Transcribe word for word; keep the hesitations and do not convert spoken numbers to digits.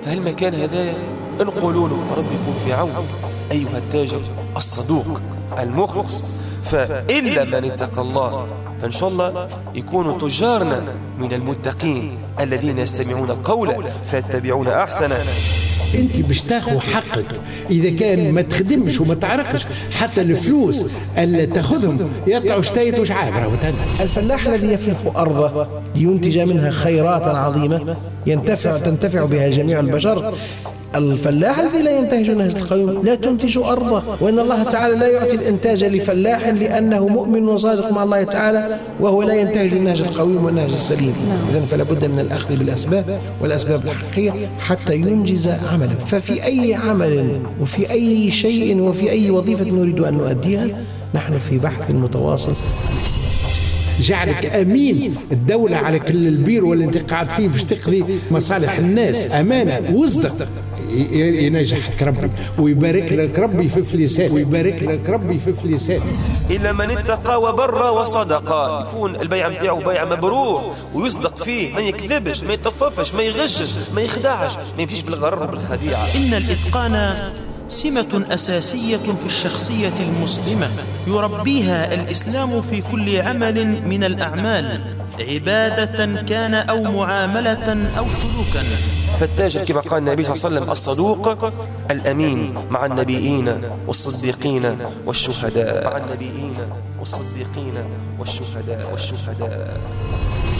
فهالمكان هذا نقولوا له ربي يكون في عونك أيها التاجر الصدوق المخلص. فإلا من اتقى الله فإن شاء الله يكونوا تجارنا من المتقين الذين يستمعون القول فيتبعون أحسنه. انت باش تاخذ حقك اذا كان ما تخدمش وما تعرقش حتى الفلوس اللي تاخذهم يطلعوا شتايت وش عابره. الفلاح الذي يفلح ارضه لينتج منها خيرات عظيمه ينتفع تنتفع بها جميع البشر. الفلاح الذي لا ينتهج نهج القويم لا تنتج أرضه، وإن الله تعالى لا يعطي الإنتاج لفلاح لأنه مؤمن وصادق مع الله تعالى وهو لا ينتهج النهج القويم والنهج السليم. إذن فلا بد من الأخذ بالأسباب والأسباب الحقيقية حتى ينجز عمله. ففي أي عمل وفي أي شيء وفي أي وظيفة نريد أن نؤديها نحن في بحث متواصل. جعلك أمين الدولة على كل البير واللي انت قاعد فيه باش تقضي مصالح الناس أمانة وصدق. ينجحك ربي ويبارك لك ربي في فلسان ويبارك لك ربي في فلسان. إلا من اتقى وبر وصدق، يكون البيع متاعه بيع مبرور ويصدق فيه، ما يكذبش ما يطففش ما يغشش ما يخدعش ما يمشيش بالغرر وبالخديعة. إن الإتقان سمة أساسية في الشخصية المسلمة يربيها الإسلام في كل عمل من الأعمال، عبادة كان أو معاملة أو سلوكا. فالتاجر كما قال النبي صلى الله عليه وسلم الصدوق الأمين مع النبيين والصديقين والشهداء مع النبيين والصديقين والشهداء والشهداء